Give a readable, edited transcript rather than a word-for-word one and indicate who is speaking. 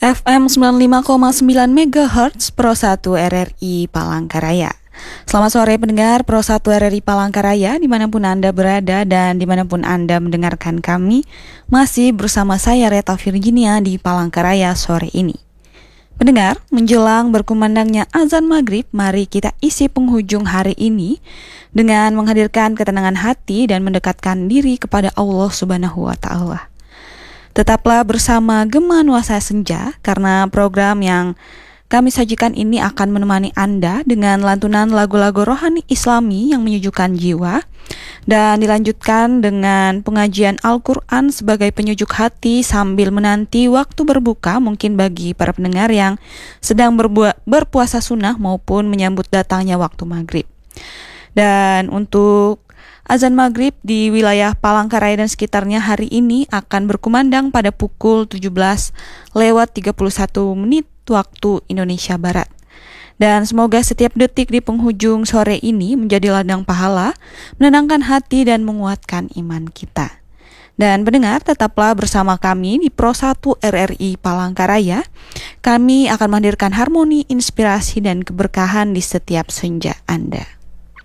Speaker 1: FM 95,9 MHz Pro 1 RRI Palangkaraya. Selamat sore pendengar Pro 1 RRI Palangkaraya, dimanapun Anda berada dan dimanapun Anda mendengarkan kami. Masih bersama saya Reta Virginia di Palangkaraya sore ini. Pendengar, menjelang berkumandangnya azan maghrib, mari kita isi penghujung hari ini dengan menghadirkan ketenangan hati dan mendekatkan diri kepada Allah Subhanahu wa Ta'ala. Tetaplah bersama Gema Nuansa Senja, karena program yang kami sajikan ini akan menemani Anda dengan lantunan lagu-lagu rohani Islami yang menyejukkan jiwa, dan dilanjutkan dengan pengajian Al-Quran sebagai penyejuk hati sambil menanti waktu berbuka, mungkin bagi para pendengar yang sedang berpuasa sunnah maupun menyambut datangnya waktu maghrib. Dan untuk azan maghrib di wilayah Palangkaraya dan sekitarnya hari ini akan berkumandang pada pukul 17:31 waktu Indonesia Barat. Dan semoga setiap detik di penghujung sore ini menjadi ladang pahala, menenangkan hati dan menguatkan iman kita. Dan pendengar, tetaplah bersama kami di Pro 1 RRI Palangkaraya. Kami akan menghadirkan harmoni, inspirasi, dan keberkahan di setiap senja Anda.